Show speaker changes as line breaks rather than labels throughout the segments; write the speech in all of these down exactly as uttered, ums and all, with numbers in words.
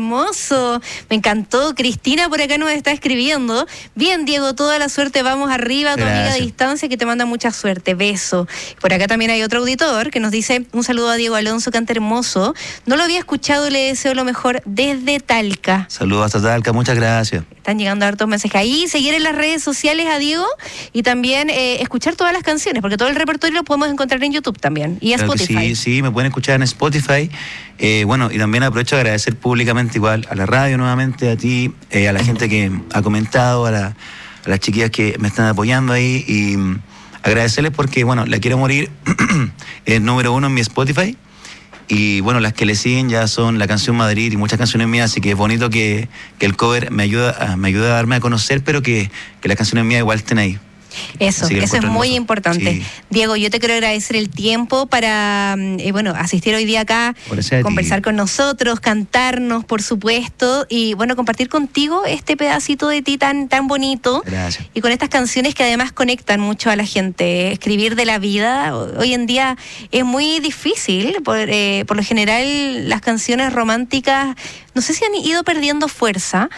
hermoso. Me encantó. Cristina por acá nos está escribiendo. Bien, Diego, toda la suerte. Vamos arriba, tu amiga de distancia que te manda mucha suerte. Beso. Por acá también hay otro auditor que nos dice un saludo a Diego Alonso, canta hermoso. No lo había escuchado, le deseo lo mejor desde Talca.
Saludos hasta Talca, muchas gracias.
Están llegando hartos mensajes ahí. Seguir en las redes sociales a Diego y también eh, escuchar todas las canciones, porque todo el repertorio lo podemos encontrar en YouTube también y en
claro
Spotify.
Sí, sí, me pueden escuchar en Spotify. Eh, bueno, y también aprovecho de agradecer públicamente igual a la radio nuevamente, a ti, eh, a la gente que ha comentado, a, la, a las chiquillas que me están apoyando ahí y um, agradecerles porque, bueno, La Quiero Morir es número uno en mi Spotify. Y bueno, las que le siguen ya son La Canción Madrid y muchas canciones mías, así que es bonito que, que el cover me ayuda, a, me ayuda a darme a conocer, pero que, que las canciones mías igual estén ahí.
Eso, eso es muy importante. Sí. Diego, yo te quiero agradecer el tiempo para, eh, bueno, asistir hoy día acá, conversar con nosotros, cantarnos, por supuesto, y bueno, compartir contigo este pedacito de ti tan, tan bonito.
Gracias.
Y con estas canciones que además conectan mucho a la gente. Escribir de la vida hoy en día es muy difícil, por, eh, por lo general las canciones románticas, no sé si han ido perdiendo fuerza,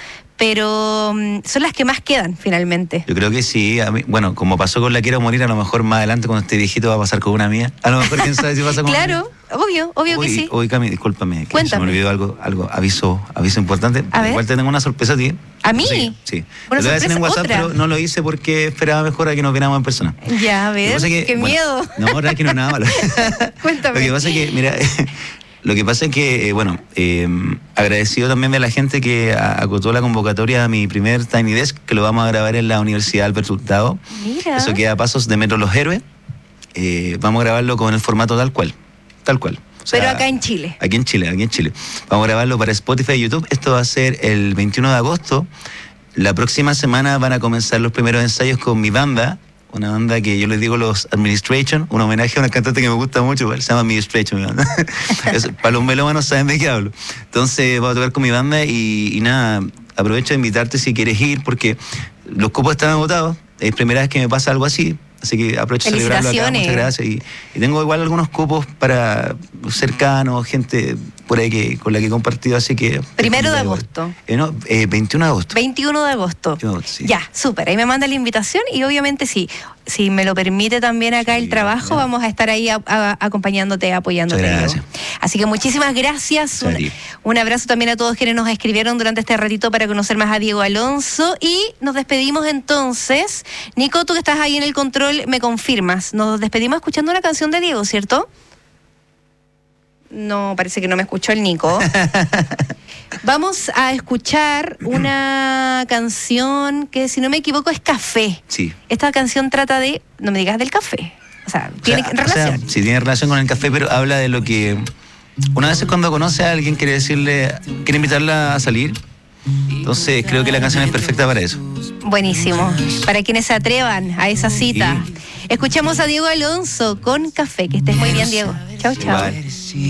pero um, son las que más quedan finalmente.
Yo creo que sí. A mí, bueno, como pasó con La Quiero Morir, a lo mejor más adelante cuando esté viejito va a pasar con una mía. A lo mejor quién sabe si pasa con
claro,
una mía.
obvio, obvio
Uy,
que sí.
Uy, Cami, discúlpame, que
Cuéntame.
se me olvidó algo, algo aviso, aviso importante.
A
Igual te tengo una sorpresa a ti.
¿A mí?
Sí, sí.
Una
lo voy a decir en WhatsApp,
otra.
pero no lo hice porque esperaba mejor a que nos viéramos en persona.
Ya, a ver, que, qué
bueno,
miedo.
No, la verdad es que no es nada malo.
Cuéntame.
Lo que pasa es que, mira... Lo que pasa es que, eh, bueno, eh, agradecido también de la gente que acotó la convocatoria a mi primer Tiny Desk, que lo vamos a grabar en la Universidad Albert Hurtado.
Mira.
Eso queda a pasos de Metro Los Héroes. Eh, vamos a grabarlo con el formato tal cual, tal cual.
O sea, pero acá en Chile.
Aquí en Chile, aquí en Chile. Vamos a grabarlo para Spotify y YouTube. Esto va a ser el veintiuno de agosto. La próxima semana van a comenzar los primeros ensayos con mi banda. Una banda que yo les digo los Administration, un homenaje a una cantante que me gusta mucho, se llama Administration mi banda. Es, para los melómanos saben de qué hablo. Entonces voy a tocar con mi banda y, y nada, aprovecho de invitarte si quieres ir porque los cupos están agotados, es primera vez que me pasa algo así, así que aprovecho de celebrarlo acá, muchas gracias. Y, y tengo igual algunos cupos para cercanos, gente por ahí que con la que he compartido, así que...
Primero de agosto.
Eh, no, eh, veintiuno de agosto.
veintiuno de agosto.
Sí.
Ya, súper. Ahí me manda la invitación y obviamente sí, si me lo permite también acá sí, el trabajo, ya. Vamos a estar ahí a, a, acompañándote, apoyándote.
Gracias.
Así que muchísimas gracias. Un, un abrazo también a todos quienes nos escribieron durante este ratito para conocer más a Diego Alonso. Y nos despedimos entonces. Nico, tú que estás ahí en el control, me confirmas. Nos despedimos escuchando una canción de Diego, ¿cierto? No, parece que no me escuchó el Nico. Vamos a escuchar una canción que, si no me equivoco, es Café.
Sí.
Esta canción trata de, no me digas del café. O sea, tiene o sea, relación.
O sea, sí, tiene relación con el café, pero habla de lo que... Una vez cuando conoce a alguien quiere decirle, quiere invitarla a salir. Entonces creo que la canción es perfecta para eso.
Buenísimo. Para quienes se atrevan a esa cita. Sí. Escuchamos a Diego Alonso con Café. Que estés muy bien, Diego. Chau, chau. Igual.